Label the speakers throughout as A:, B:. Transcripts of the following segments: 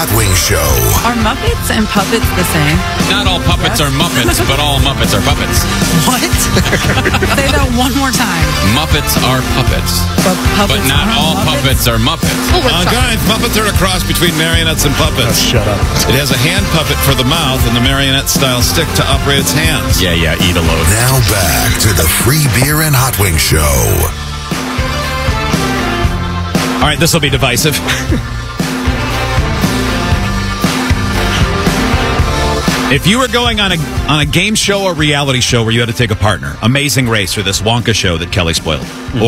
A: Hot Wings Show.
B: Are Muppets and puppets the same?
C: Not all puppets are Muppets, but all Muppets are puppets.
B: What? Say that one more time.
C: Muppets are puppets. But not all puppets are Muppets.
D: Guys, Muppets are a cross between marionettes and puppets.
E: Shut up.
D: It has a hand puppet for the mouth and the marionette-style stick to operate its hands.
C: Yeah, eat a load.
A: Now back to the Free Beer and Hot Wings Show.
F: All right, this will be divisive. If you were going on a game show or reality show where you had to take a partner, Amazing Race or this Wonka show that Kelly spoiled,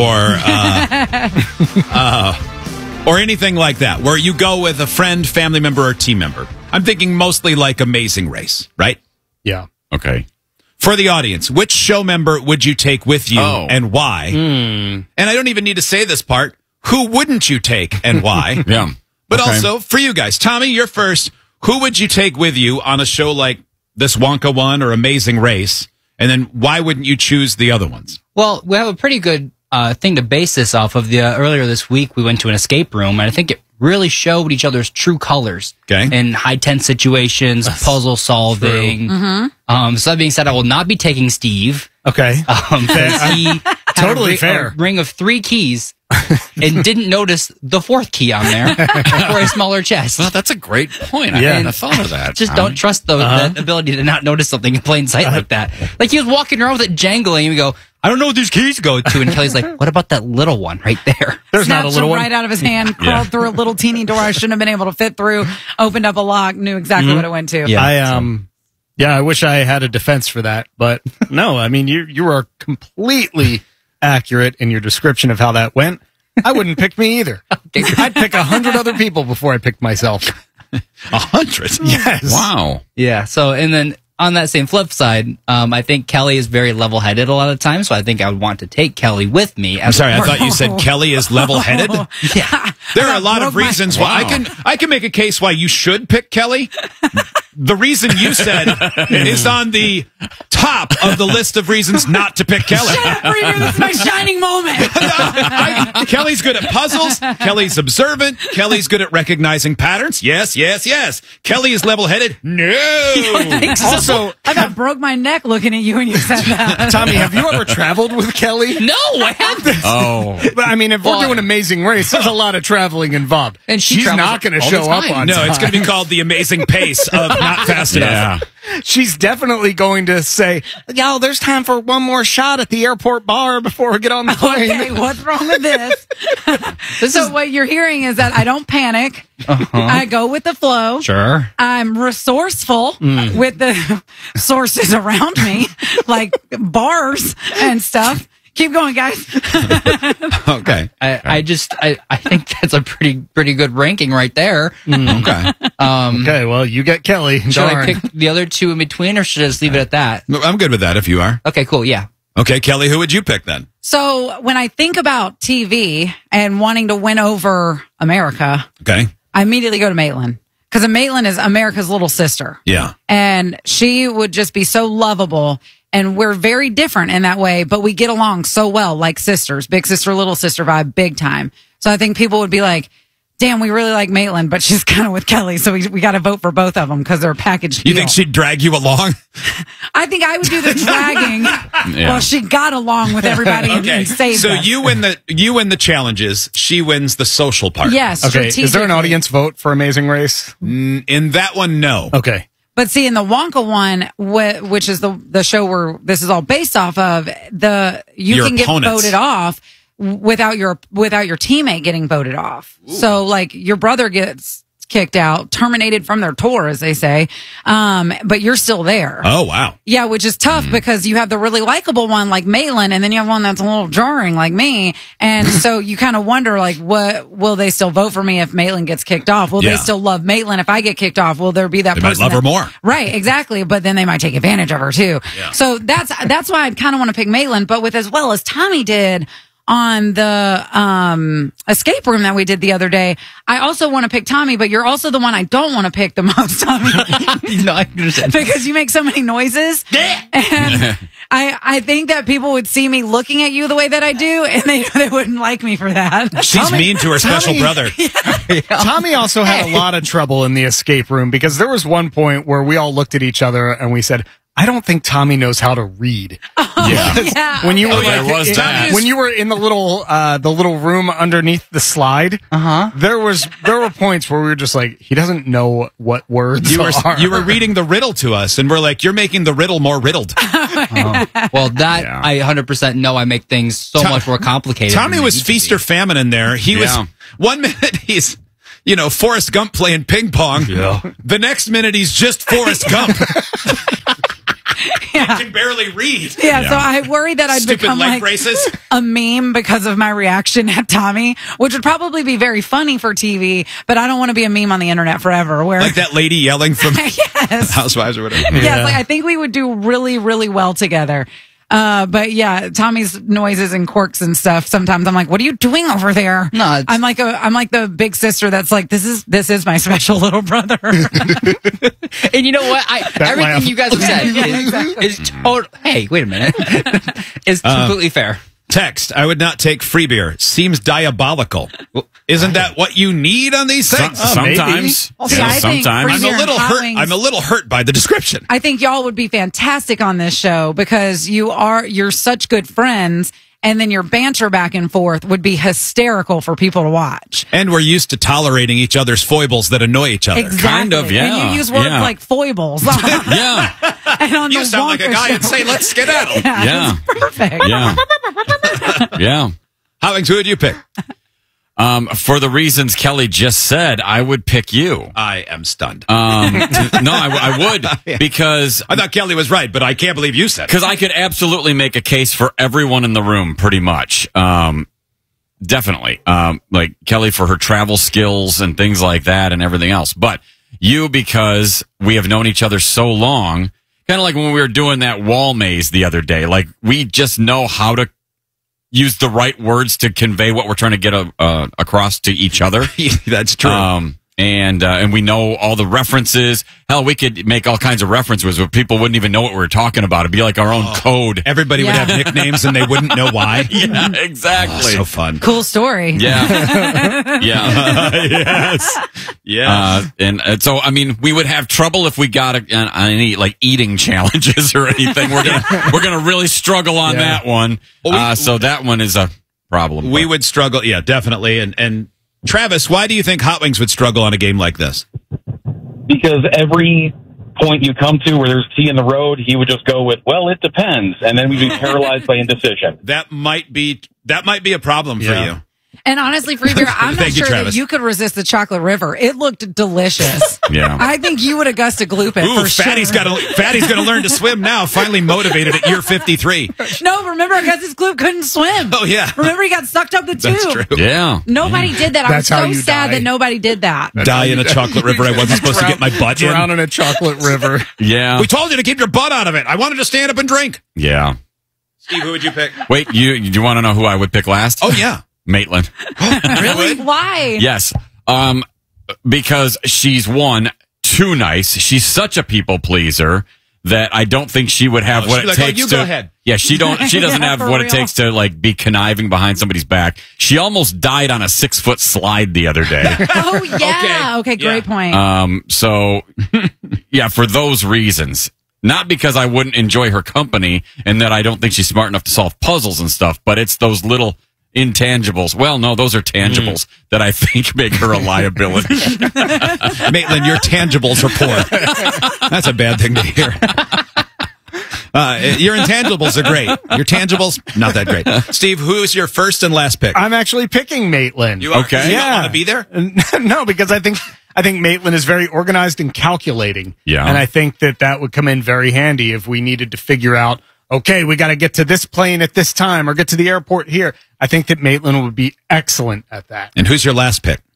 F: or anything like that, where you go with a friend, family member, or team member. I'm thinking mostly like Amazing Race, right?
E: Yeah.
C: Okay.
F: For the audience, which show member would you take with you and why? And I don't even need to say this part. Who wouldn't you take and why?
C: Yeah.
F: But also, for you guys, Tommy, you're first. Who would you take with you on a show like this Wonka one or Amazing Race? And then why wouldn't you choose the other ones?
G: Well, we have a pretty good thing to base this off of. Earlier this week, we went to an escape room, and I think it really showed each other's true colors in high-tense situations, puzzle solving. So that being said, I will not be taking Steve.
E: Okay.
G: Because he
E: Totally
G: had a ring of 3 keys and didn't notice the 4th key on there for a smaller chest.
C: Well, that's a great point. I hadn't thought of that.
G: Just don't trust the ability to not notice something in plain sight like that. Like he was walking around with it jangling, and we go, I don't know what these keys go to. And Kelly's like, what about that little one right there?
E: There's not a little one.
B: Right out of his hand, crawled through a little teeny door I shouldn't have been able to fit through, opened up a lock, knew exactly what it went to.
E: I wish I had a defense for that, but no, I mean, you are completely accurate in your description of how that went. I wouldn't pick me either. I'd pick 100 other people before I picked myself.
F: 100?
E: Yes.
C: Wow.
G: Yeah. So, and then on that same flip side, I think Kelly is very level-headed a lot of times, so I think I would want to take Kelly with me.
F: I'm sorry, I thought you said Kelly is level-headed.
G: Yeah.
F: There are a lot of reasons why I can make a case why you should pick Kelly. The reason you said is on the top of the list of reasons not to pick Kelly.
B: Shut up, Reader. This is my shining moment.
F: Kelly's good at puzzles. Kelly's observant. Kelly's good at recognizing patterns. Yes. Kelly is level-headed. No.
E: Also,
B: I about broke my neck looking at you when you said that.
E: Tommy, have you ever traveled with Kelly?
G: No, I haven't.
C: Oh.
E: But I mean, if we're doing Amazing Race, there's a lot of traveling involved.
G: And
E: she's not going to show up on
F: No,
E: time.
F: it's going to be called the Amazing Pace of Not Fast Enough.
E: She's definitely going to say, yo, there's time for one more shot at the airport bar before we get on the plane.
B: Okay, what's wrong with this? What you're hearing is that I don't panic. I go with the flow.
G: Sure.
B: I'm resourceful with the sources around me, like bars and stuff. Keep going, guys.
F: Okay.
G: I think that's a pretty good ranking right there.
F: Okay.
E: Okay, well, you get Kelly.
G: Should I pick the other two in between, or should I just leave it at that?
F: I'm good with that if you are.
G: Okay, cool. Yeah.
F: Okay, Kelly, who would you pick then?
B: So when I think about TV and wanting to win over America,
F: Okay.
B: I immediately go to Maitland. Because Maitland is America's little sister.
F: Yeah.
B: And she would just be so lovable. And we're very different in that way, but we get along so well, like sisters, big sister, little sister vibe, big time. So I think people would be like, damn, we really like Maitland, but she's kind of with Kelly. So we got to vote for both of them because they're a package deal.
F: You think she'd drag you along?
B: I think I would do the dragging. Well, she got along with everybody and saved
F: so
B: us.
F: you win the challenges. She wins the social part.
B: Yes.
E: Okay, is there an audience vote for Amazing Race?
F: In that one, no.
E: Okay.
B: But see, in the Wonka one, which is the show where this is all based off of, you
F: Your
B: can get
F: opponents.
B: voted off without your teammate getting voted off. Ooh. So like your brother gets kicked out, terminated from their tour, as they say, but you're still there.
F: Oh, wow.
B: Yeah, which is tough because you have the really likable one like Maitland, and then you have one that's a little jarring like me. And so you kind of wonder, like, what will they still vote for me if Maitland gets kicked off? Will they still love Maitland if I get kicked off? Will there be that person
F: might love her more?
B: Right, exactly. But then they might take advantage of her too. Yeah. So that's why I'd kind of want to pick Maitland. But with as well as Tommy did on the escape room that we did the other day, I also want to pick Tommy, but you're also the one I don't want to pick the most, Tommy.
G: No, I understand.
B: Because you make so many noises. And I think that people would see me looking at you the way that I do, and they wouldn't like me for that.
F: She's mean to her special brother.
E: Tommy also had a lot of trouble in the escape room because there was one point where we all looked at each other and we said, I don't think Tommy knows how to read. When you were when you were in the little room underneath the slide, there were points where we were just like, he doesn't know what words are.
F: You were reading the riddle to us, and we're like, you're making the riddle more riddled.
G: Well, I 100% know I make things so much more complicated.
F: Tommy was feast or famine in there. He was 1 minute he's Forrest Gump playing ping pong. Yeah. The next minute he's just Forrest Gump. He can barely read.
B: Yeah, so I worry that I'd become like
F: braces.
B: A meme because of my reaction at Tommy, which would probably be very funny for TV, but I don't want to be a meme on the internet forever. Where
F: like that lady yelling from Housewives or whatever.
B: Yes, like I think we would do really, really well together. But yeah, Tommy's noises and quirks and stuff. Sometimes I'm like, "What are you doing over there?"
G: No,
B: I'm like the big sister that's like, "This is my special little brother."
G: And you know what? Everything you guys have said is total. Hey, wait a minute. Is completely fair.
F: Text, I would not take free beer. Seems diabolical. Isn't that what you need on these things?
C: Sometimes.
B: Sometimes.
F: I'm a little hurt by the description.
B: I think y'all would be fantastic on this show because you're such good friends, and then your banter back and forth would be hysterical for people to watch.
F: And we're used to tolerating each other's foibles that annoy each other.
B: Exactly.
C: Kind of, yeah.
B: And you use words like foibles.
C: Yeah.
B: And on
F: you sound like a guy and say, let's skedaddle.
C: Yeah.
B: Perfect.
C: Yeah. Yeah.
F: Howings, who would you pick?
C: For the reasons Kelly just said, I would pick you.
F: I am stunned.
C: No, I would because
F: I thought Kelly was right, but I can't believe you said it.
C: Because I could absolutely make a case for everyone in the room, pretty much. Definitely. Like Kelly for her travel skills and things like that and everything else. But you, because we have known each other so long, kind of like when we were doing that wall maze the other day. Like we just know how to use the right words to convey what we're trying to get across to each other.
F: That's true.
C: And we know all the references. Hell, we could make all kinds of references where people wouldn't even know what we were talking about. It'd be like our own code.
F: Everybody would have nicknames and they wouldn't know why.
C: Yeah, exactly.
F: So fun.
B: Cool story.
C: Yeah. Yeah.
F: Yes. Yeah.
C: And so, I mean, we would have trouble if we got any like eating challenges or anything. We're gonna really struggle on that one. So that one is a problem.
F: We would struggle. Yeah, definitely. And Travis, why do you think Hot Wings would struggle on a game like this?
H: Because every point you come to where there's T in the road, he would just go with, well, it depends. And then we'd be paralyzed by indecision.
F: That might be a problem for you.
B: And honestly, Free Beer, I'm not sure that you could resist the chocolate river. It looked delicious.
C: Yeah.
B: I think you would Augusta Gloop it for
F: Fatty's
B: sure.
F: Fatty's going to learn to swim now, finally motivated at year 53.
B: No, remember Augustus Gloop couldn't swim.
F: Oh, yeah.
B: Remember he got sucked up the tube.
F: That's true.
C: Yeah.
B: Nobody did that. I was so sad that nobody did that.
F: Die in a chocolate river. I wasn't supposed to get my butt in.
E: Drown in a chocolate river.
C: Yeah.
F: We told you to keep your butt out of it. I wanted to stand up and drink.
C: Yeah.
F: Steve, who would you pick?
C: Wait, you want to know who I would pick last?
F: Oh, yeah.
C: Maitland.
B: Really? Why?
C: Yes. Because she's too nice. She's such a people pleaser that I don't think she would have what it takes to.
F: Go ahead.
C: Yeah, she doesn't have what it takes to like be conniving behind somebody's back. She almost died on a 6-foot slide the other day.
B: Oh yeah. Okay, great point.
C: So yeah, for those reasons. Not because I wouldn't enjoy her company and that I don't think she's smart enough to solve puzzles and stuff, but it's those little intangibles. Well, no, those are tangibles that I think make her a liability.
F: Maitland, your tangibles are poor. That's a bad thing to hear. Your intangibles are great. Your tangibles, not that great. Steve, who's your first and last pick?
E: I'm actually picking Maitland.
F: You are?
C: Okay.
F: You don't want to be there?
E: No, because I think Maitland is very organized and calculating.
C: Yeah.
E: And I think that would come in very handy if we needed to figure out, okay, we got to get to this plane at this time or get to the airport here. I think that Maitland would be excellent at that.
F: And who's your last pick?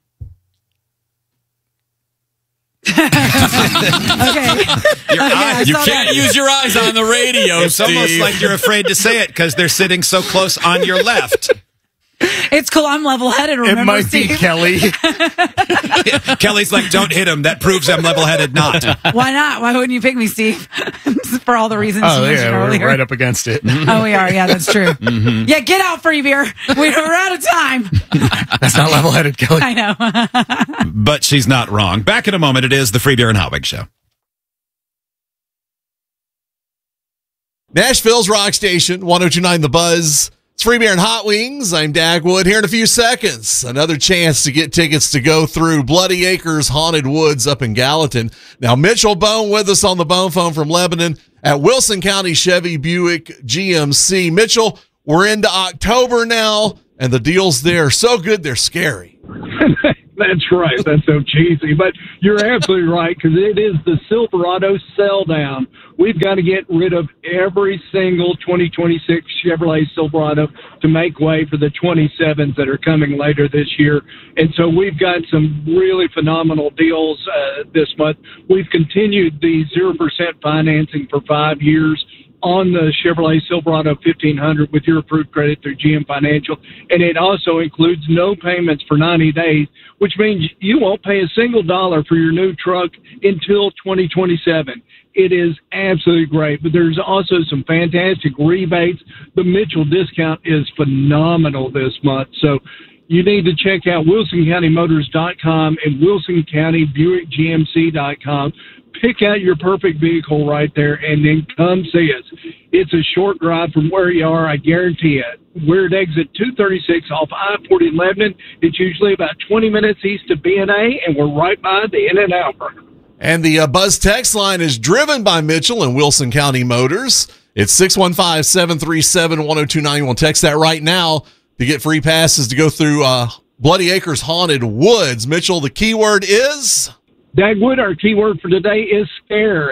B: Okay.
C: You can't use your eyes on the radio,
F: It's almost like you're afraid to say it because they're sitting so close on your left.
B: It's cool. I'm level-headed. Remember,
E: It might
B: Steve?
E: be Kelly.
F: Kelly's like, don't hit him. That proves I'm level-headed. Not.
B: Why not? Why wouldn't you pick me, Steve? For all the reasons you mentioned
E: we're
B: earlier.
E: right up against it.
B: Oh, we are. Yeah, that's true. Yeah, get out, free beer. We're out of time.
E: That's not level-headed, Kelly.
B: I know.
F: But she's not wrong. Back in a moment. It is the Free Beer and Hot Wings Show.
I: Nashville's Rock Station, 102.9 The Buzz. It's Free Beer and Hot Wings. I'm Dagwood. Here in a few seconds, another chance to get tickets to go through Bloody Acres Haunted Woods up in Gallatin. Now, Mitchell Bone with us on the bone phone from Lebanon at Wilson County Chevy Buick GMC. Mitchell, we're into October now, and the deals there are so good they're scary.
J: That's right. That's so cheesy. But you're absolutely right, because it is the Silverado sell down. We've got to get rid of every single 2026 Chevrolet Silverado to make way for the 27s that are coming later this year. And so we've got some really phenomenal deals this month. We've continued the 0% financing for 5 years on the Chevrolet Silverado 1500 with your approved credit through GM Financial. And it also includes no payments for 90 days, which means you won't pay a single dollar for your new truck until 2027. It is absolutely great, but there's also some fantastic rebates. The Mitchell discount is phenomenal this month. So you need to check out WilsonCountyMotors.com and WilsonCountyBuickGMC.com. Pick out your perfect vehicle right there and then come see us. It's a short drive from where you are, I guarantee it. We're at exit 236 off I-40 in Lebanon. It's usually about 20 minutes east of B&A, and we're right by the In-N-Out Burger.
I: And the Buzz text line is driven by Mitchell and Wilson County Motors. It's 615-737-1029. We'll text that right now to get free passes to go through Bloody Acres Haunted Woods. Mitchell, the keyword is?
J: Dagwood, our keyword for today is scare.